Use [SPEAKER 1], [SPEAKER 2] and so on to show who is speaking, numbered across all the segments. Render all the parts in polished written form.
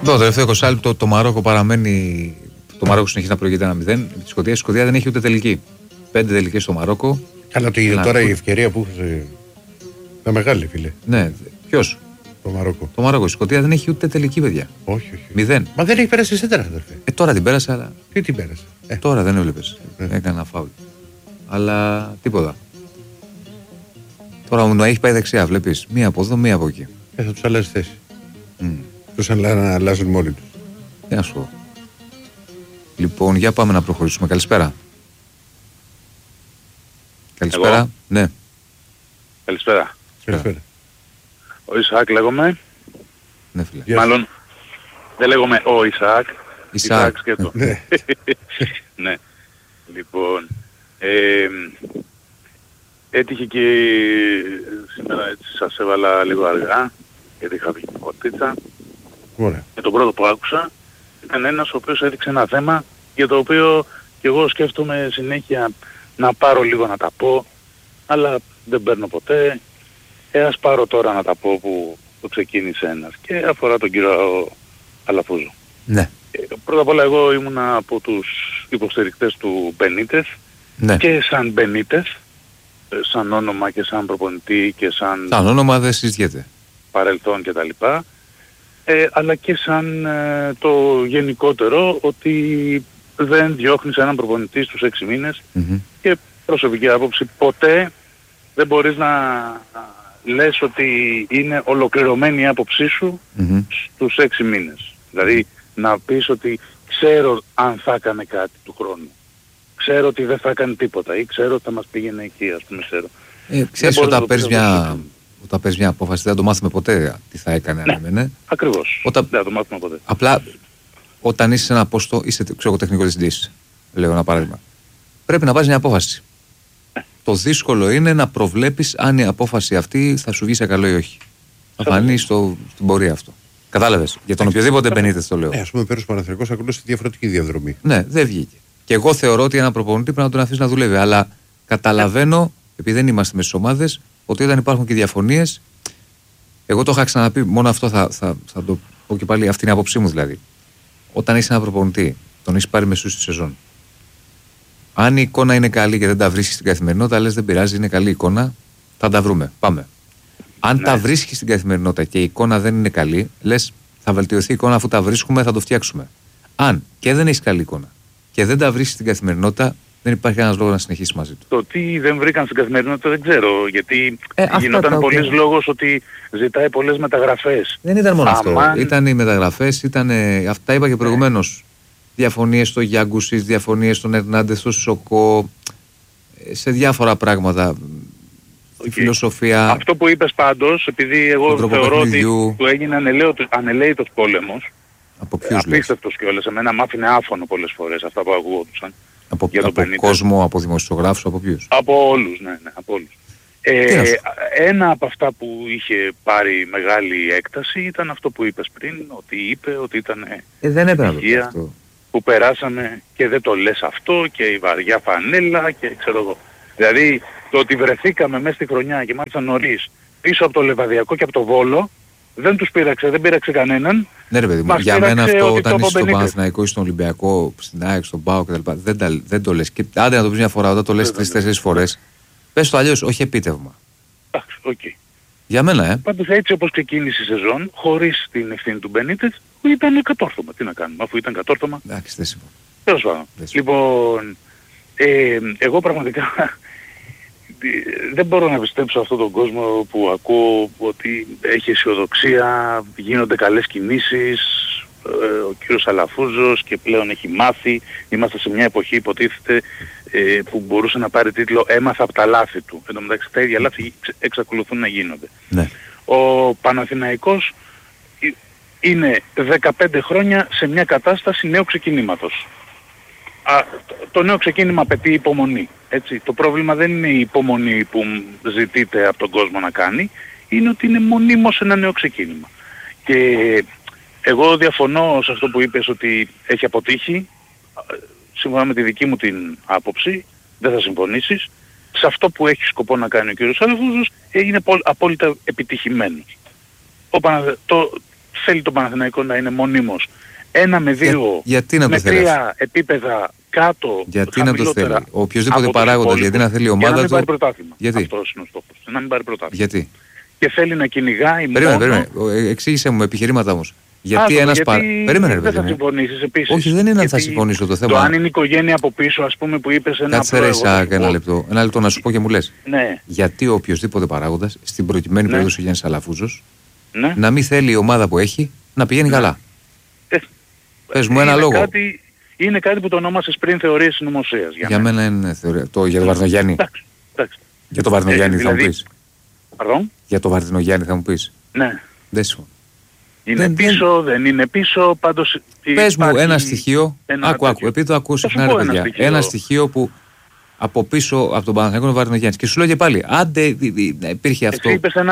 [SPEAKER 1] Το τελευταίο 20 λεπτό το Μαρόκο παραμένει. Το Μαρόκο συνεχίζει να προηγείται 1-0. Η Σκωτία δεν έχει ούτε τελική. 5 τελικές στο Μαρόκο.
[SPEAKER 2] Καλά, το είδε τώρα η ευκαιρία που είχε. Ήταν μεγάλη, φίλε.
[SPEAKER 1] Ναι, ποιος?
[SPEAKER 2] Το Μαρόκο.
[SPEAKER 1] Το Μαρόκο. Η Σκωτία δεν έχει ούτε τελική, παιδιά.
[SPEAKER 2] Όχι.
[SPEAKER 1] 0.
[SPEAKER 2] Μα δεν έχει πέρασει σέντρα, αδερφέ.
[SPEAKER 1] Τώρα την πέρασε, αλλά.
[SPEAKER 2] Τι την πέρασε.
[SPEAKER 1] Τώρα δεν έβλεπες. Έκανε ένα φάουλ. Αλλά τίποτα. Τώρα μου έχει πάει δεξιά, βλέπεις. Μία από εδώ, μία από εκεί.
[SPEAKER 2] Θα τους αλλάζει θέση. Τους αλλάζουν μόνοι τους.
[SPEAKER 1] Τι να σου πω. Λοιπόν, για πάμε να προχωρήσουμε. Καλησπέρα. Καλησπέρα.
[SPEAKER 3] Εγώ.
[SPEAKER 1] Ναι.
[SPEAKER 3] Καλησπέρα.
[SPEAKER 2] Καλησπέρα.
[SPEAKER 3] Ο Ισαάκ λέγομαι.
[SPEAKER 1] Ναι, φίλε.
[SPEAKER 3] Μάλλον δεν λέγομαι ο Ισαάκ.
[SPEAKER 1] Ισαάκ.
[SPEAKER 3] Σκέτο. Ναι. Λοιπόν, έτυχε και σήμερα έτσι σας έβαλα λίγο αργά, γιατί είχα βγει κοτίτσα.
[SPEAKER 2] Ωραία.
[SPEAKER 3] Και το πρώτο που άκουσα ήταν ένας ο οποίος έδειξε ένα θέμα για το οποίο και εγώ σκέφτομαι συνέχεια να πάρω λίγο να τα πω, αλλά δεν παίρνω ποτέ. Ας πάρω τώρα να τα πω που ξεκίνησε ένας και αφορά τον κύριο Αλαφούζο.
[SPEAKER 1] Ναι.
[SPEAKER 3] Πρώτα απ' όλα εγώ ήμουνα από τους υποστηρικτές του Μπενίτες,
[SPEAKER 1] Ναι.
[SPEAKER 3] και σαν Μπενίτες, σαν όνομα και σαν προπονητή και σαν
[SPEAKER 1] όνομα δεν συζητιέται.
[SPEAKER 3] παρελθόν κτλ. Αλλά και σαν το γενικότερο ότι δεν διώχνεις έναν προπονητή στους 6 μήνες και προσωπική άποψη ποτέ δεν μπορείς να λες ότι είναι ολοκληρωμένη η άποψή σου στους 6 μήνες. Δηλαδή να πεις ότι ξέρω αν θα έκανε κάτι του χρόνου. Ξέρω ότι δεν θα έκανε τίποτα ή ξέρω ότι θα μας πήγαινε εκεί, ας πούμε, ξέρω.
[SPEAKER 1] Ξέρεις όταν παίρνεις μια απόφαση δεν το μάθουμε ποτέ τι θα έκανε αν έμενε.
[SPEAKER 3] Ακριβώς. Δεν θα το μάθουμε ποτέ.
[SPEAKER 1] Απλά όταν είσαι σε ένα πόστο, είσαι τεχνικός διευθυντής, λέω ένα παράδειγμα, πρέπει να πάρεις μια απόφαση. Το δύσκολο είναι να προβλέπεις αν η απόφαση αυτή θα σου βγει σε καλό ή όχι. Θα φανεί στην πορεία αυτό. Κατάλαβες. Για τον οποιοδήποτε Μπενίτες το λέω.
[SPEAKER 2] Ας πούμε, πέρυσι ο Παναθηναϊκός ακολούθησε διαφορετική διαδρομή.
[SPEAKER 1] Ναι, δεν βγήκε. Και εγώ θεωρώ ότι ένα προπονητή πρέπει να τον αφήσει να δουλεύει. Αλλά καταλαβαίνω, επειδή δεν είμαστε με στις ομάδες, ότι όταν υπάρχουν και διαφωνίες. Εγώ το είχα ξαναπεί, μόνο αυτό θα το πω και πάλι, αυτή είναι η άποψή μου δηλαδή. Όταν είσαι ένα προπονητή, τον έχει πάρει μεσούς στη σεζόν. Αν η εικόνα είναι καλή και δεν τα βρίσκεις στην καθημερινότητα, λες δεν πειράζει, είναι καλή εικόνα, θα τα βρούμε. Πάμε. Αν τα βρίσκεις στην καθημερινότητα και η εικόνα δεν είναι καλή, λες θα βελτιωθεί η εικόνα αφού τα βρίσκουμε, θα το φτιάξουμε. Αν και δεν έχεις καλή εικόνα και δεν τα βρίσκεις στην καθημερινότητα, δεν υπάρχει κανένας λόγος να συνεχίσεις μαζί του.
[SPEAKER 3] Το τι δεν βρήκαν στην καθημερινότητα δεν ξέρω, γιατί γινόταν πολλής λόγος ότι ζητάει πολλές μεταγραφές.
[SPEAKER 1] Δεν ήταν μόνο αυτό. Ήταν οι μεταγραφές, αυτά είπα και προηγουμένως. Διαφωνίες στο Γιάνγκουσης, διαφωνίες στον Ερνάντες, στο Σοκό, σε διάφορα πράγματα. Η φιλοσοφία.
[SPEAKER 3] Αυτό που είπες πάντως, επειδή εγώ θεωρώ ότι του έγινε ανελαίητος πόλεμος.
[SPEAKER 1] Από ποιους
[SPEAKER 3] απίστευτος κιόλας. Εμένα μ' άφηνε άφωνο πολλές φορές αυτά που ακούγονταν.
[SPEAKER 1] Από κόσμο, από δημοσιογράφους, από ποιους?
[SPEAKER 3] Από όλους, ναι, από όλους. Ένα από αυτά που είχε πάρει μεγάλη έκταση ήταν αυτό που είπες πριν, ότι είπε ότι ήταν
[SPEAKER 1] δεν έπρεπε αυτό.
[SPEAKER 3] Που περάσαμε και δεν το λες αυτό και η βαριά φανέλα και ξέρω εγώ. Δηλαδή το ότι βρεθήκαμε μέσα στη χρονιά και μάλιστα νωρίς πίσω από το Λεβαδιακό και από το Βόλο δεν τους πείραξε, δεν πείραξε κανέναν.
[SPEAKER 1] Ναι ρε παιδί μου, για μένα αυτό όταν είσαι στον Παναθηναϊκό ή στον Ολυμπιακό, στην ΑΕΚ, στον ΠΑΟΚ κτλ. Δεν το λες. Και άντε να το πεις μια φορά, όταν το λες 3-4 φορές, πες το αλλιώς, όχι επίτευγμα.
[SPEAKER 3] Εντάξει, οκ. Για
[SPEAKER 1] μένα,
[SPEAKER 3] Πάντως έτσι όπως ξεκίνησε η σεζόν, χωρίς την ευθύνη του Μπενίτες, ήταν κατόρθωμα. Τι να κάνουμε, αφού ήταν κατόρθωμα.
[SPEAKER 1] Εντάξει, δεν συμφωνώ.
[SPEAKER 3] Τέλος πάντων. Λοιπόν, εγώ πραγματικά δεν μπορώ να πιστέψω αυτόν τον κόσμο που ακούω ότι έχει αισιοδοξία, γίνονται καλές κινήσεις, ο κύριος Αλαφούζος και πλέον έχει μάθει. Είμαστε σε μια εποχή υποτίθεται που μπορούσε να πάρει τίτλο «Έμαθα από τα λάθη του». Εν τω μεταξύ τα ίδια λάθη εξακολουθούν να γίνονται.
[SPEAKER 1] Ναι.
[SPEAKER 3] Ο Παναθηναϊκός είναι 15 χρόνια σε μια κατάσταση νέου ξεκινήματος. Το νέο ξεκίνημα απαιτεί υπομονή. Έτσι. Το πρόβλημα δεν είναι η υπομονή που ζητείται από τον κόσμο να κάνει, είναι ότι είναι μονίμως ένα νέο ξεκίνημα. Και εγώ διαφωνώ σε αυτό που είπες ότι έχει αποτύχει, σύμφωνα με τη δική μου την άποψη, δεν θα συμφωνήσεις. Σε αυτό που έχει σκοπό να κάνει ο κ. Αλαφούζος είναι απόλυτα επιτυχημένος. θέλει το Παναθηναϊκό να είναι μονίμως 1 με 2
[SPEAKER 1] γιατί να
[SPEAKER 3] με
[SPEAKER 1] το θέλει?
[SPEAKER 3] 3 επίπεδα κάτω,
[SPEAKER 1] Γιατί να το θέλει? Οποιοδήποτε
[SPEAKER 3] από τους
[SPEAKER 1] παράγοντας, γιατί να θέλει η ομάδα
[SPEAKER 3] για να μην
[SPEAKER 1] του?
[SPEAKER 3] πάρει πρωτάθλημα.
[SPEAKER 1] Γιατί?
[SPEAKER 3] Αυτός είναι ο στόχος. Να μην πάρει πρωτάθλημα.
[SPEAKER 1] Γιατί?
[SPEAKER 3] Και θέλει να κυνηγάει
[SPEAKER 1] Περίμενε. Εξήγησε μου επιχειρήματα όμως. Γιατί
[SPEAKER 3] Άκου,
[SPEAKER 1] ένας Περίμενε, ρε
[SPEAKER 3] δεν
[SPEAKER 1] παιδί
[SPEAKER 3] θα
[SPEAKER 1] μου.
[SPEAKER 3] συμφωνήσεις επίσης.
[SPEAKER 1] Όχι, δεν είναι αν θα
[SPEAKER 3] Γιατί
[SPEAKER 1] συμφωνήσω το θέμα.
[SPEAKER 3] Το αν είναι η οικογένεια από πίσω, ας πούμε, που είπες ένα
[SPEAKER 1] Κάτσε
[SPEAKER 3] απλό,
[SPEAKER 1] ρε
[SPEAKER 3] εγώ θα
[SPEAKER 1] Ισαάκ,
[SPEAKER 3] σου
[SPEAKER 1] ένα
[SPEAKER 3] πω.
[SPEAKER 1] λεπτό. Ένα λεπτό να σου πω και μου λες.
[SPEAKER 3] Ναι,
[SPEAKER 1] Γιατί ο οποιοσδήποτε παράγοντας, στην προκειμένη
[SPEAKER 3] Ναι.
[SPEAKER 1] περίπτωση ο Γιάννης Αλαφούζος,
[SPEAKER 3] ναι.
[SPEAKER 1] να μην θέλει η ομάδα που έχει να πηγαίνει καλά.
[SPEAKER 3] Ε,
[SPEAKER 1] Πες μου ένα
[SPEAKER 3] είναι
[SPEAKER 1] λόγο.
[SPEAKER 3] Είναι κάτι που το ονόμασες πριν θεωρίες συνωμοσίας.
[SPEAKER 1] Για μένα είναι θεωρία. Για τον Βαρδινογιάννη.
[SPEAKER 3] Εντάξει.
[SPEAKER 1] Για τον Βαρδινογιάννη θα μου
[SPEAKER 3] δηλαδή-
[SPEAKER 1] πεις.
[SPEAKER 3] Πardon?
[SPEAKER 1] Για τον Βαρδινογιάννη θα μου πεις.
[SPEAKER 3] Ναι.
[SPEAKER 1] Δεν συμφωνώ.
[SPEAKER 3] Είναι πίσω, δεν είναι πίσω, πάντως
[SPEAKER 1] Πες μου
[SPEAKER 3] υπάρχει
[SPEAKER 1] ένα στοιχείο. Άκου,
[SPEAKER 3] τέτοιο.
[SPEAKER 1] επειδή το ακούω
[SPEAKER 3] Θα σου
[SPEAKER 1] συχνά,
[SPEAKER 3] πω
[SPEAKER 1] ρε
[SPEAKER 3] ένα
[SPEAKER 1] παιδιά.
[SPEAKER 3] στοιχείο.
[SPEAKER 1] Ένα στοιχείο που από πίσω από τον Παναθηναϊκό είναι ο Βαρδινογιάννης. Και σου λέω και πάλι, άντε υπήρχε αυτό.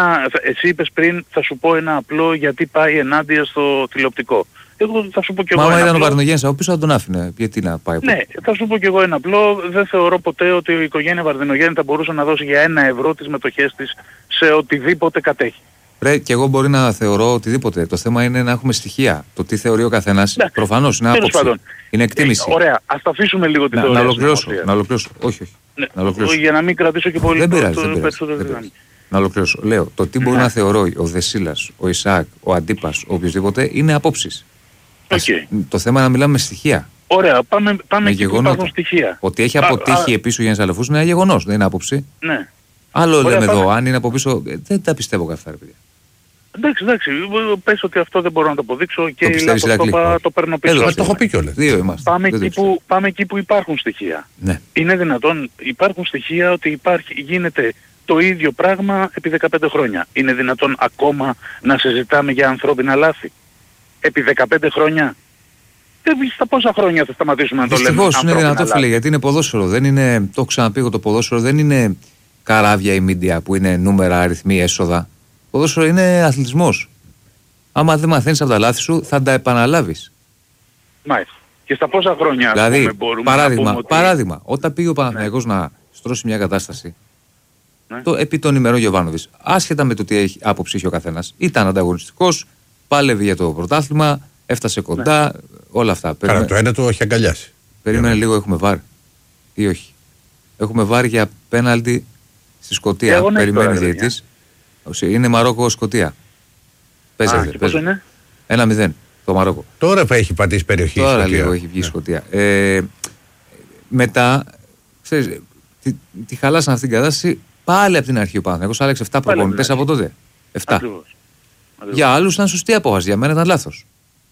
[SPEAKER 3] Εσύ είπες πριν, θα σου πω ένα απλό γιατί πάει ενάντια στο τηλεοπτικό. Εγώ θα σου πω κι εγώ
[SPEAKER 1] Μα άμα
[SPEAKER 3] ένα
[SPEAKER 1] ήταν ο
[SPEAKER 3] απλό.
[SPEAKER 1] Βαρδινογιάννης από πίσω θα τον άφηνε. Γιατί να πάει.
[SPEAKER 3] Ναι, θα σου πω κι εγώ ένα απλό. Δεν θεωρώ ποτέ ότι η οικογένεια Βαρδινογιάννη θα μπορούσε να δώσει για 1 ευρώ τις μετοχές της σε οτιδήποτε κατέχει.
[SPEAKER 1] Ρε, και εγώ μπορεί να θεωρώ οτιδήποτε. Το θέμα είναι να έχουμε στοιχεία. Το τι θεωρεί ο καθένας.
[SPEAKER 3] Ναι.
[SPEAKER 1] Προφανώς είναι
[SPEAKER 3] Τέλος
[SPEAKER 1] άποψη.
[SPEAKER 3] πάντων.
[SPEAKER 1] Είναι εκτίμηση.
[SPEAKER 3] Ωραία, ας τα αφήσουμε λίγο την
[SPEAKER 1] Να
[SPEAKER 3] θεωρία
[SPEAKER 1] ολοκληρώσω.
[SPEAKER 3] συνωμοσίας.
[SPEAKER 1] Να ολοκληρώσω. Όχι.
[SPEAKER 3] Ναι,
[SPEAKER 1] Να ολοκληρώσω.
[SPEAKER 3] για να μην κρατήσω και πολύ
[SPEAKER 1] Δεν πειράζει.
[SPEAKER 3] το
[SPEAKER 1] Δεν πειράζει,
[SPEAKER 3] περισσότερο
[SPEAKER 1] δεν
[SPEAKER 3] δυνάμει.
[SPEAKER 1] πειράζει. Να ολοκληρώσω. Λέω, το τι μπορεί
[SPEAKER 3] Ναι.
[SPEAKER 1] να θεωρώ ο Δεσίλας, ο Ισαάκ, ο Αντίπας, ο οποιοδήποτε είναι απόψεις.
[SPEAKER 3] Οκ.
[SPEAKER 1] Το θέμα είναι να μιλάμε με στοιχεία.
[SPEAKER 3] Ωραία, πάμε
[SPEAKER 1] Με
[SPEAKER 3] εκεί που
[SPEAKER 1] γεγονότα.
[SPEAKER 3] υπάρχουν στοιχεία.
[SPEAKER 1] Ότι έχει αποτύχει επίσης ο Γιάννης Αλαφούς είναι ένα γεγονός, δεν είναι άποψη.
[SPEAKER 3] Ναι.
[SPEAKER 1] Άλλο
[SPEAKER 3] Ωραία,
[SPEAKER 1] λέμε
[SPEAKER 3] πάμε.
[SPEAKER 1] εδώ, αν είναι από πίσω, δεν τα πιστεύω καθ' αυτά, ρε παιδιά.
[SPEAKER 3] Εντάξει, πες ότι αυτό δεν μπορώ να το αποδείξω και
[SPEAKER 1] Το πιστεύεις,
[SPEAKER 3] λάθος
[SPEAKER 1] Ηρακλή?
[SPEAKER 3] το παίρνω πίσω.
[SPEAKER 1] Εδώ,
[SPEAKER 2] Το έχω πει κιόλας.
[SPEAKER 1] Δύο είμαστε.
[SPEAKER 3] Πάμε
[SPEAKER 1] Δεν το
[SPEAKER 3] εκεί,
[SPEAKER 1] ξέρω.
[SPEAKER 3] πάμε εκεί που υπάρχουν στοιχεία.
[SPEAKER 1] Ναι.
[SPEAKER 3] Είναι δυνατόν, υπάρχουν στοιχεία ότι γίνεται το ίδιο πράγμα επί 15 χρόνια. Είναι δυνατόν ακόμα να συζητάμε για ανθρώπινα λάθη? Επί 15 χρόνια. Στα πόσα χρόνια θα σταματήσουμε να το λέμε
[SPEAKER 1] Δυστυχώς είναι
[SPEAKER 3] ανθρώπινα
[SPEAKER 1] δυνατό,
[SPEAKER 3] λάθη?
[SPEAKER 1] φίλε, γιατί είναι ποδόσφαιρο. Δεν είναι, το έχω ξαναπεί εγώ, το ποδόσφαιρο δεν είναι καράβια ή μίντια που είναι νούμερα, αριθμοί, έσοδα. Το ποδόσφαιρο είναι αθλητισμός. Άμα δεν μαθαίνεις από τα λάθη σου, θα τα επαναλάβεις.
[SPEAKER 3] Μάλιστα. Και στα πόσα χρόνια ας
[SPEAKER 1] Δηλαδή,
[SPEAKER 3] πούμε, μπορούμε να πούμε ότι...
[SPEAKER 1] παράδειγμα, όταν πήγε ο Παναθηναϊκός να στρώσει μια κατάσταση,
[SPEAKER 3] Ναι.
[SPEAKER 1] επί των ημερών Γιωβάνοβιτς, άσχετα με το τι άποψη είχε ο καθένας, ήταν ανταγωνιστικός, πάλευε για το πρωτάθλημα, έφτασε κοντά, όλα αυτά.
[SPEAKER 2] Καλά, το ένα το έχει αγκαλιάσει.
[SPEAKER 1] Περίμενε λίγο, έχουμε βάρ ή όχι? Έχουμε βάρ για πέναλτι στη Σκωτία.
[SPEAKER 3] Εγώ, ναι,
[SPEAKER 1] Περιμένει
[SPEAKER 3] τώρα,
[SPEAKER 1] ο διαιτητής. Είναι Μαρόκο-Σκωτία.
[SPEAKER 3] και πόσο είναι?
[SPEAKER 1] 1-0 το Μαρόκο.
[SPEAKER 2] Τώρα που έχει πατήσει περιοχή. η
[SPEAKER 1] Τώρα
[SPEAKER 2] Σκωτία.
[SPEAKER 1] λίγο έχει βγει η
[SPEAKER 2] Ναι.
[SPEAKER 1] Σκωτία. Μετά, ξέρεις, τη χαλάσαν αυτή την κατάσταση πάλι από την αρχή ο Παναθηναϊκός. Άλλαξε 7
[SPEAKER 3] Πάλι
[SPEAKER 1] προπονητές
[SPEAKER 3] από
[SPEAKER 1] από
[SPEAKER 3] την
[SPEAKER 1] τότε. 7.
[SPEAKER 3] Ακριβώς.
[SPEAKER 1] Για άλλους ήταν σωστή απόφαση. Για μένα ήταν λάθος.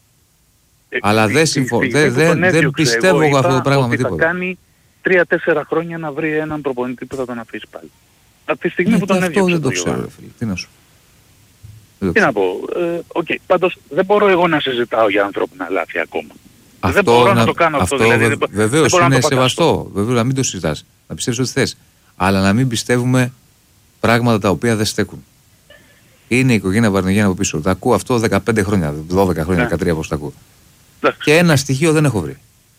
[SPEAKER 1] Αλλά δεν δεν πιστεύω εγώ αυτό το πράγμα με τίποτα.
[SPEAKER 3] Θα κάνει 3-4 χρόνια να βρει έναν προπονητή που θα τον αφήσει πάλι. Από τη στιγμή που τον
[SPEAKER 1] αυτό
[SPEAKER 3] έδιωξε
[SPEAKER 1] δεν το
[SPEAKER 3] τον
[SPEAKER 1] ξέρω,
[SPEAKER 3] Γιωβάνο.
[SPEAKER 1] ρε φίλε. Τι να σου. Δεν το
[SPEAKER 3] Τι
[SPEAKER 1] ξέρω.
[SPEAKER 3] να πω. Πάντως δεν μπορώ εγώ να συζητάω για ανθρώπινα λάθη ακόμα. δεν
[SPEAKER 1] Αυτό
[SPEAKER 3] μπορώ να το κάνω αυτό. Δηλαδή, δεν
[SPEAKER 1] βεβαίως
[SPEAKER 3] μπορώ να
[SPEAKER 1] είναι
[SPEAKER 3] το φανταστώ.
[SPEAKER 1] σεβαστό. Βεβαίως να μην το συζητάς. Να πιστεύεις ότι θες. Αλλά να μην πιστεύουμε πράγματα τα οποία δεν στέκουν. Είναι η οικογένεια Βαρδινογιάννη από πίσω. Τα ακούω αυτό 15 χρόνια, 12 χρόνια, 13 πώς τα ακούω.
[SPEAKER 3] Εντάξει.
[SPEAKER 1] Και ένα στοιχείο δεν έχω βρει.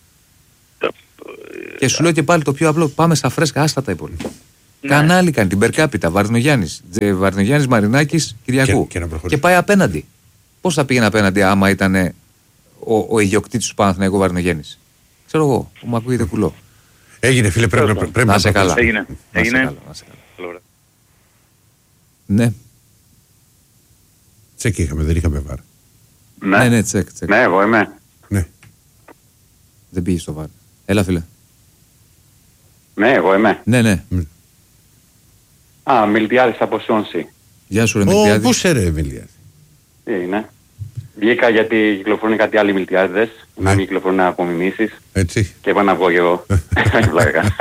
[SPEAKER 1] Και σου λέω και πάλι το πιο απλό. Πάμε στα φρέσκα, άστα τα υπόλοιπα.
[SPEAKER 3] Ναι.
[SPEAKER 1] Κανάλι κάνει την Περκάπιτα, Βαρδινογιάννης, Βαρδινογιάννης Μαρινάκης, Κυριακού.
[SPEAKER 2] Και να προχωρήσει.
[SPEAKER 1] Και πάει απέναντι. Πώς θα πήγαινε απέναντι άμα ήταν ο ιδιοκτήτης του Παναθηναϊκού Βαρδινογιάννης? Ξέρω εγώ, που μου ακούγεται κουλό.
[SPEAKER 2] Έγινε, φίλε, πρέπει
[SPEAKER 1] Να σε καλά.
[SPEAKER 3] Έγινε.
[SPEAKER 1] Να σε
[SPEAKER 3] Έγινε.
[SPEAKER 1] καλά, να σε καλά.
[SPEAKER 3] Καλό βράδυ.
[SPEAKER 1] Ναι,
[SPEAKER 2] Τσεκ είχαμε, δεν είχαμε βάρ.
[SPEAKER 1] ναι, τσεκ.
[SPEAKER 4] Ναι, εγώ είμαι.
[SPEAKER 2] Ναι.
[SPEAKER 1] Δεν πήγε στο βάρ. Έλα, φίλε.
[SPEAKER 4] Ναι, εγώ είμαι.
[SPEAKER 1] Ναι.
[SPEAKER 4] Α, Μιλτιάδης από Σόνση.
[SPEAKER 1] Γεια σου, ρε
[SPEAKER 2] Πού
[SPEAKER 1] Μιλτιάδη.
[SPEAKER 2] σε ρε, Εμίλια.
[SPEAKER 4] Τι είναι. Βγήκα γιατί κυκλοφορούν κάτι άλλοι Μιλτιάδες.
[SPEAKER 2] Ναι.
[SPEAKER 4] Να μην κυκλοφορούν απομιμήσεις.
[SPEAKER 2] Έτσι.
[SPEAKER 4] Και είπα να βγω κι εγώ. Πλάκα.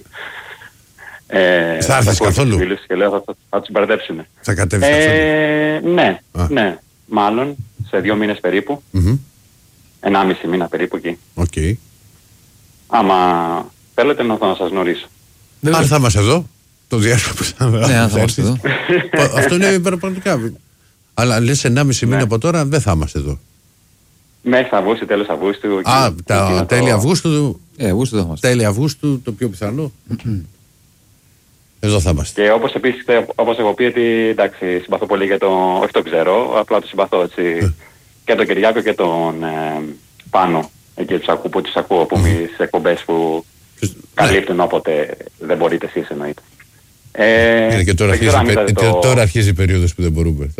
[SPEAKER 2] Θα έρθεις καθόλου?
[SPEAKER 4] Και λέω θα τους μπερδέψουνε.
[SPEAKER 2] Θα κατέβεις καθόλου?
[SPEAKER 4] Ναι,
[SPEAKER 2] Α.
[SPEAKER 4] ναι. Μάλλον σε 2 μήνες περίπου.
[SPEAKER 2] Μμμ.
[SPEAKER 4] 1,5 μήνα περίπου εκεί.
[SPEAKER 2] Οκ.
[SPEAKER 4] Άμα θέλετε να σας γνωρίσω.
[SPEAKER 2] Αν θα είμαστε εδώ, το διάστημα που θα
[SPEAKER 1] Ναι, αν θα
[SPEAKER 2] έρθεις.
[SPEAKER 1] είμαστε εδώ.
[SPEAKER 2] Αυτό είναι πραγματικά. Αλλά λες 1,5 μήνα από τώρα δεν θα είμαστε εδώ.
[SPEAKER 4] Μέσα Αυγούστου, τέλος Αυγούστου.
[SPEAKER 2] Α,
[SPEAKER 4] εκεί
[SPEAKER 2] τα
[SPEAKER 4] να το-
[SPEAKER 2] τέλη Αυγούστου.
[SPEAKER 1] Αυγούστου δεν είμαστε.
[SPEAKER 2] Τέλη Αυγούστου το πιο πιθανό. Εδώ θα είμαστε.
[SPEAKER 4] Και όπως επίσης, όπως έχω πει ότι εντάξει, συμπαθώ πολύ για το, όχι το ξέρω, απλά το συμπαθώ έτσι και τον Κυριάκο και τον Πάνο. Εκεί τους ακούω από τις εκπομπές που καλύπτουν όποτε δεν μπορείτε εσείς εννοείται.
[SPEAKER 2] Και τώρα αρχίζει η περίοδος που δεν μπορούμε.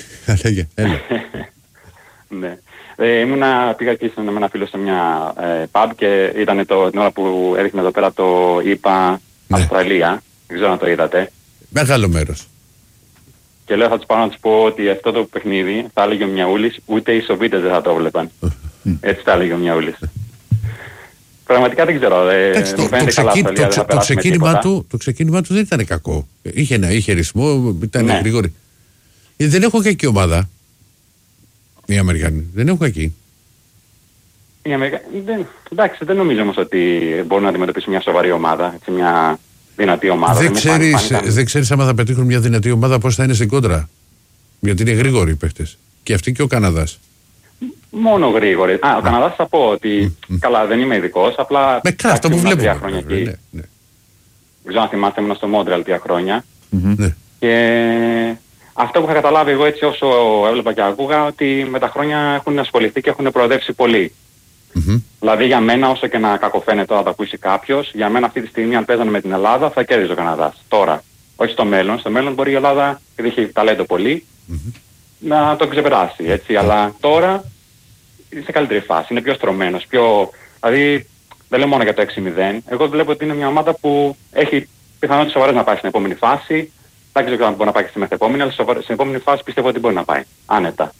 [SPEAKER 4] Ναι. Πήγα εκεί με ένα φίλο σε μια pub και ήταν την ώρα που έδειχνε εδώ πέρα το ΙΠΑ Αυστραλία. Δεν ξέρω αν το είδατε.
[SPEAKER 2] Μεγάλο μέρος.
[SPEAKER 4] Και λέω θα τους πάω να τους πω ότι αυτό το παιχνίδι θα έλεγε ο Μιαούλης, ούτε οι Σοβίτες δεν θα το βλέπαν. Έτσι θα έλεγε ο Μιαούλης. Πραγματικά δεν ξέρω.
[SPEAKER 2] Το ξεκίνημά του δεν ήταν κακό. Είχε ρυθμό, ήταν γρήγορη. Δεν έχω κακή ομάδα. Οι Αμερικανοί δεν έχουν κακή.
[SPEAKER 4] Εντάξει, δεν νομίζω όμως ότι μπορούν να αντιμετωπίσουν μια σοβαρή ομάδα. Έτσι, μια δυνατή ομάδα.
[SPEAKER 2] Δεν ξέρεις άμα θα πετύχουν μια δυνατή ομάδα πώς θα είναι στην κόντρα. Γιατί είναι γρήγοροι οι παίχτες. Και αυτοί και ο Καναδάς.
[SPEAKER 4] Μόνο γρήγοροι. Ο Καναδάς θα πω ότι καλά δεν είμαι ειδικός, απλά
[SPEAKER 2] αυτό που βλέπω.
[SPEAKER 4] 3 χρόνια εκεί. Δεν ξέρω αν θυμάστε, ήμουν στο Μόντρεαλ 3 χρόνια. Και αυτό που είχα καταλάβει εγώ έτσι όσο έβλεπα και ακούγα, ότι με τα χρόνια έχουν ασχοληθεί και έχουν προοδεύσει πολύ. Δηλαδή για μένα, όσο και να κακοφαίνεται τώρα να το ακούσει κάποιος, για μένα αυτή τη στιγμή αν παίζανε με την Ελλάδα θα κέρδιζε ο Καναδάς. Τώρα. Όχι στο μέλλον. Στο μέλλον μπορεί η Ελλάδα, επειδή έχει ταλέντο πολύ, να το ξεπεράσει. Έτσι. Αλλά τώρα είναι σε καλύτερη φάση. Είναι πιο στρωμένος. Δηλαδή δεν λέω μόνο για το 6-0. Εγώ βλέπω ότι είναι μια ομάδα που έχει πιθανότητες σοβαρές να πάει στην επόμενη φάση. Δεν ξέρω αν μπορεί να πάει και στη μεθεπόμενη, αλλά στην επόμενη φάση πιστεύω ότι μπορεί να πάει. Άνετα.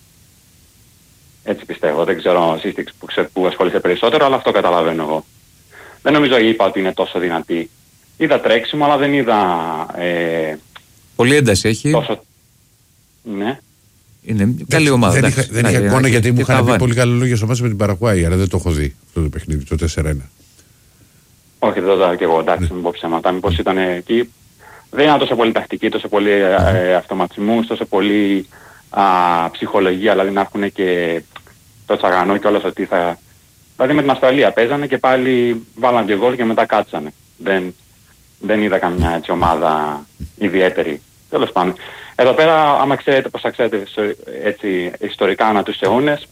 [SPEAKER 4] Έτσι πιστεύω. Δεν ξέρω εσείς που ασχολείστε περισσότερο, αλλά αυτό καταλαβαίνω εγώ. Δεν νομίζω ότι είναι τόσο δυνατή. Είδα τρέξιμο, αλλά δεν είδα...
[SPEAKER 1] Πολύ ένταση έχει.
[SPEAKER 4] Τόσο... Ναι.
[SPEAKER 1] Είναι καλή ομάδα.
[SPEAKER 2] Δεν είχα εικόνα γιατί μου είχαν πει πολύ καλά λόγια στο μάτι με την Παραγουάη, αλλά δεν το έχω δει αυτό το παιχνίδι, το 4-1.
[SPEAKER 4] Όχι, δεν το είδα και εγώ. Εντάξει, μην πω ψέματα. Μήπως ήταν εκεί. Δεν είναι τόσο πολύ τακτική, τόσο πολύ αυτοματισμούς, τόσο πολύ ψυχολογία, δηλαδή να έχουν και το τσαγανό και όλος ότι θα... Δηλαδή με την Αυστραλία παίζανε και πάλι βάλαν και γκολ και μετά κάτσανε. Δεν είδα καμιά έτσι ομάδα ιδιαίτερη. Τέλος πάντων. Εδώ πέρα, άμα ξέρετε πώς θα ξέρετε έτσι ιστορικά ανά τους αιώνες,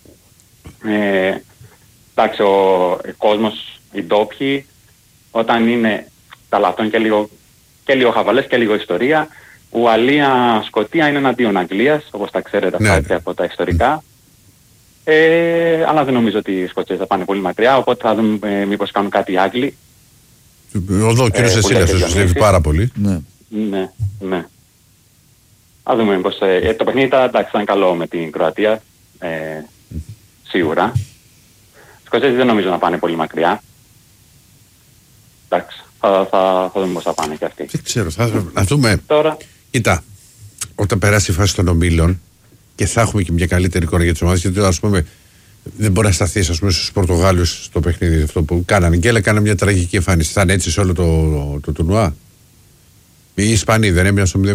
[SPEAKER 4] εντάξει, ο κόσμος, οι ντόπιοι, όταν είναι ταλατών και λίγο χαβαλές και λίγο ιστορία, Ουαλία, Σκωτία είναι εναντίον Αγγλίας, όπως τα ξέρετε αυτά έτσι από τα ιστορικά. Αλλά δεν νομίζω ότι οι Σκοτσές θα πάνε πολύ μακριά, οπότε θα δούμε μήπως κάνουν κάτι οι Άγγλοι.
[SPEAKER 2] Εδώ ο κύριος Εσίλας σας δουλεύει πάρα πολύ.
[SPEAKER 4] Ναι. Θα δούμε μήπως... το παιχνίδι ήταν καλό με την Κροατία, σίγουρα. Οι Σκοτσές δεν νομίζω να πάνε πολύ μακριά. Εντάξει, θα δούμε πώς θα πάνε και αυτοί.
[SPEAKER 2] Δεν ξέρω, θα δούμε.
[SPEAKER 4] Τώρα...
[SPEAKER 2] Κοίτα, όταν περάσει η φάση των ομίλων και θα έχουμε και μια καλύτερη εικόνα για τις ομάδες, γιατί ας πούμε δεν μπορεί να σταθεί στους Πορτογάλους στο παιχνίδι αυτό που κάνανε και έκαναν μια τραγική εμφάνιση. Θα είναι έτσι σε όλο το τουρνουά. Οι Ισπανοί δεν έμειναν στο 0-0.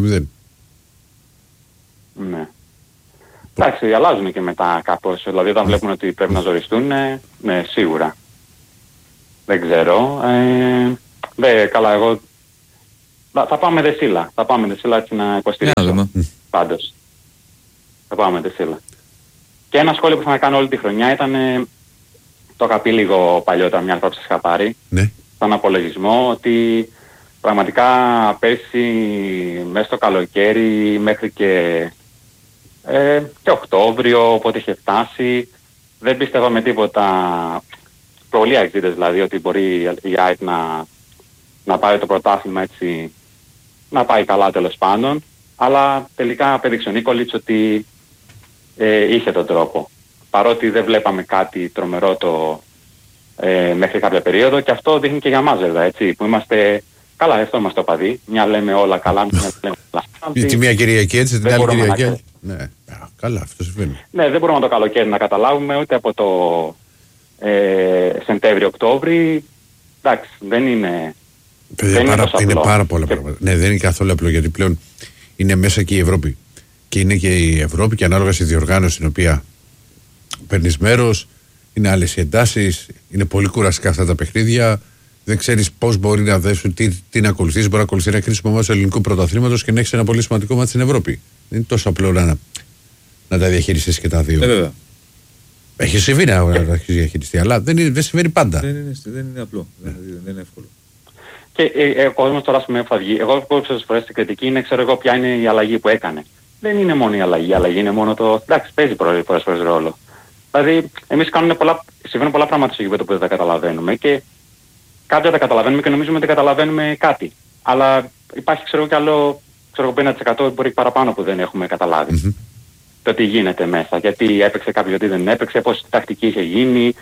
[SPEAKER 4] Ναι. Εντάξει, αλλάζουν και μετά κάπως. Δηλαδή όταν βλέπουν ότι πρέπει να ζοριστούν, ναι, σίγουρα. Δεν ξέρω. Καλά, εγώ θα πάμε δεσίλα. Θα πάμε δεσίλα έτσι να υποστηρίξω. Πάντως. Θα πάμε δεσίλα. Και ένα σχόλιο που θα κάνω όλη τη χρονιά ήταν, το είχα πει λίγο παλιότερα, μια φορά που σας είχα πάρει, στον απολογισμό, ότι πραγματικά πέρσι μέσα στο καλοκαίρι μέχρι και Οκτώβριο, οπότε είχε φτάσει, δεν πίστευα με τίποτα, πολλοί αεξίδες δηλαδή, ότι μπορεί η ΑΕΚ να πάρει το πρωτάθλημα έτσι, να πάει καλά τέλος πάντων, αλλά τελικά απέδειξε ο Νίκολιτς ότι είχε τον τρόπο. Παρότι δεν βλέπαμε κάτι τρομερό μέχρι κάποια περίοδο, και αυτό δείχνει και για μας βέβαια, έτσι, που είμαστε καλά, αυτό είμαστε οπαδοί. Μια λέμε όλα καλά, μια λέμε όλα.
[SPEAKER 2] Τη μία Κυριακή έτσι, την άλλη Κυριακή. Ναι, καλά, αυτό συμβαίνει.
[SPEAKER 4] Ναι, δεν μπορούμε το καλοκαίρι να καταλάβουμε, ούτε από το Σεπτέμβριο-Οκτώβρη. Εντάξει, δεν είναι.
[SPEAKER 2] Είναι πάρα πολλά πράγματα. Ναι, δεν είναι καθόλου απλό, γιατί πλέον είναι μέσα και η Ευρώπη. Και είναι και η Ευρώπη, και ανάλογα στη διοργάνωση στην οποία παίρνεις μέρος, είναι άλλες οι εντάσεις, είναι πολύ κουραστικά αυτά τα παιχνίδια. Δεν ξέρεις πώς μπορεί να δέσουν, τι να ακολουθείς. Μπορεί να ακολουθεί ένα κρίσιμο μάτι του ελληνικού πρωταθλήματος και να έχεις ένα πολύ σημαντικό μάτι στην Ευρώπη. Δεν είναι τόσο απλό να τα διαχειριστείς και τα δύο.
[SPEAKER 1] Βέβαια.
[SPEAKER 2] Έχει συμβεί να αρχίσει διαχειριστεί, αλλά δεν συμβαίνει πάντα.
[SPEAKER 1] Δεν είναι απλό. Δεν είναι εύκολο.
[SPEAKER 4] Και ο κόσμος τώρα που θα βγει, εγώ πολλές φορές στην κριτική είναι, ξέρω εγώ ποια είναι η αλλαγή που έκανε. Δεν είναι μόνο η αλλαγή είναι μόνο το. Εντάξει, παίζει πολλές φορές ρόλο. Δηλαδή, εμείς συμβαίνουν πολλά πράγματα στο γήπεδο που δεν τα καταλαβαίνουμε και κάποια τα καταλαβαίνουμε και νομίζουμε ότι καταλαβαίνουμε κάτι. Αλλά υπάρχει, ξέρω εγώ, κι άλλο 50% μπορεί παραπάνω που δεν έχουμε καταλάβει. Το τι γίνεται μέσα, γιατί έπαιξε κάποιος, γιατί δεν έπαιξε, πώς η τακτική είχε γίνει,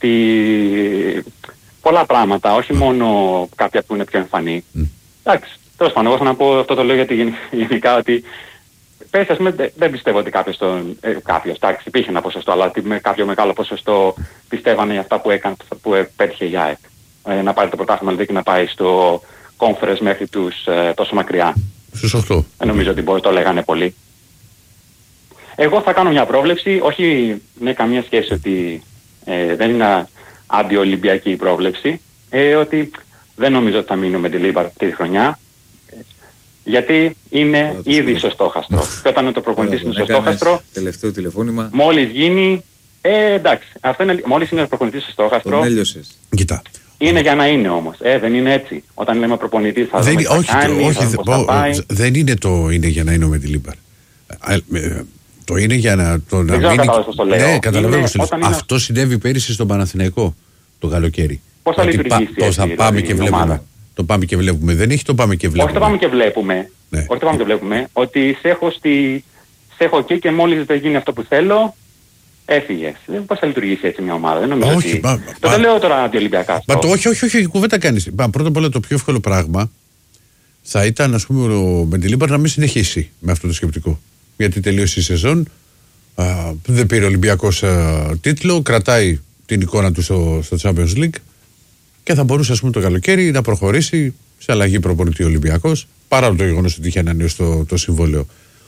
[SPEAKER 4] πολλά πράγματα, όχι μόνο κάποια που είναι πιο εμφανή. Εντάξει, τέλος πάντων, εγώ θα να πω αυτό το λέω γιατί γενικά ότι πες, ας πούμε, δεν πιστεύω ότι κάποιος, εντάξει, υπήρχε ένα ποσοστό, αλλά ότι με κάποιο μεγάλο ποσοστό πιστεύανε αυτά που πέτυχε η ΑΕΚ. Να πάρει το πρωτάθλημα δηλαδή και να πάει στο conference μέχρι τους τόσο μακριά.
[SPEAKER 2] Στους 8.
[SPEAKER 4] Δεν νομίζω ότι το λέγανε πολύ. Εγώ θα κάνω μια πρόβλεψη, όχι με καμία σχέση ότι δεν είναι αντιολυμπιακή η πρόβλεψη, ότι δεν νομίζω ότι θα μείνουμε με τη Λίμπαρ αυτή τη χρονιά, γιατί είναι ήδη στο στόχαστρο. Και όταν το προπονητής είναι στο στόχαστρο,
[SPEAKER 1] τελευταίο τηλεφώνημα.
[SPEAKER 4] Μόλις γίνει, εντάξει, αυτό είναι, μόλις είναι ο προπονητής στο στόχαστρο,
[SPEAKER 1] τον έλειωσες.
[SPEAKER 2] Κοίτα.
[SPEAKER 4] Είναι για να είναι όμως. Δεν είναι έτσι. Όταν λέμε προπονητής θα δούμε
[SPEAKER 2] δεν είναι το είναι για να είναι με τη Λίμπαρ. Το είναι για να
[SPEAKER 4] δεν
[SPEAKER 2] μείνει.
[SPEAKER 4] Το λέω.
[SPEAKER 2] Ναι, καταλαβαίνω. Αυτό συνέβη πέρυσι στον Παναθηναϊκό το καλοκαίρι.
[SPEAKER 4] Πώς θα λειτουργήσει
[SPEAKER 2] το θα πάμε και βλέπουμε. Το πάμε και βλέπουμε. Δεν έχει το πάμε και βλέπουμε.
[SPEAKER 4] Όχι το πάμε και βλέπουμε.
[SPEAKER 2] Ναι.
[SPEAKER 4] Όχι το πάμε και βλέπουμε. Ότι σε έχω εκεί και μόλις δεν γίνει αυτό που θέλω, έφυγες. Πώς θα λειτουργήσει έτσι μια ομάδα. Δεν νομίζω
[SPEAKER 2] όχι,
[SPEAKER 4] ότι. Το λέω τώρα αντιολυμπιακά.
[SPEAKER 2] Όχι, κουβέντα κάνεις. Πρώτα απ' όλα το πιο εύκολο πράγμα θα ήταν, ας πούμε, ο Μεντιλίμπαρ να μην συνεχίσει με αυτό το σκεπτικό. Γιατί τελείωσε η σεζόν, δεν πήρε Ολυμπιακός τίτλο, κρατάει την εικόνα του στο Champions League και θα μπορούσε, ας πούμε, το καλοκαίρι να προχωρήσει σε αλλαγή προπονητή Ολυμπιακός, παρά το γεγονός ότι είχε ανανεώσει το συμβόλαιο.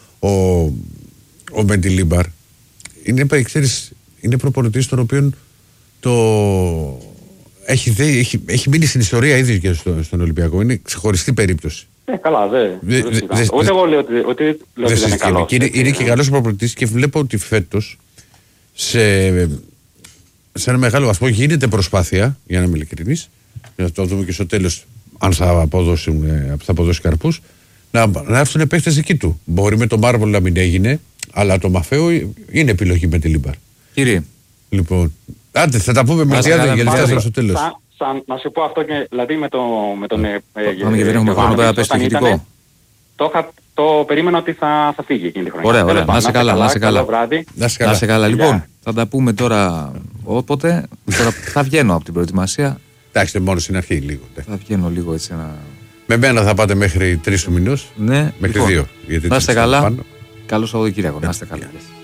[SPEAKER 2] Ο Μεντιλίμπαρ είναι προπονητής τον οποίο έχει μείνει στην ιστορία ήδη και στον Ολυμπιακό. Είναι ξεχωριστή περίπτωση.
[SPEAKER 4] Καλά, ούτε εγώ λέω ότι δεν είναι καλός.
[SPEAKER 2] Είναι και καλός προπονητής και βλέπω ότι φέτος σε ένα μεγάλο βαθμό γίνεται προσπάθεια, για να είμαι ειλικρινής, να το δούμε και στο τέλος αν θα αποδώσει καρπούς, να έρθουν παίκτες εκεί του. Μπορεί με το Μάρβολ να μην έγινε, αλλά το Μαφέο είναι επιλογή με τη Λίμπαρ.
[SPEAKER 1] Κύριε.
[SPEAKER 2] Λοιπόν, άντε, θα τα πούμε με τη Άδεια γιατί φτάσαμε στο τέλος.
[SPEAKER 4] Να σου πω αυτό και δηλαδή με τον.
[SPEAKER 1] Πάμε και δεν έχουμε χρόνο πέρα πες το ηχητικό.
[SPEAKER 4] Το περίμενα ότι θα φύγει εκείνη τη χρονιά.
[SPEAKER 1] Ωραία, να σε καλά. Να σε καλά. Λοιπόν, θα τα πούμε τώρα όποτε. Τώρα θα βγαίνω από την προετοιμασία.
[SPEAKER 2] Εντάξει, μόνο στην αρχή λίγο.
[SPEAKER 1] Θα βγαίνω λίγο έτσι ένα.
[SPEAKER 2] Με μένα θα πάτε μέχρι 3 του μηνός.
[SPEAKER 1] Ναι,
[SPEAKER 2] μέχρι 2.
[SPEAKER 1] Να είστε καλά. Καλό Σαββατοκύριακο. Να είστε καλά.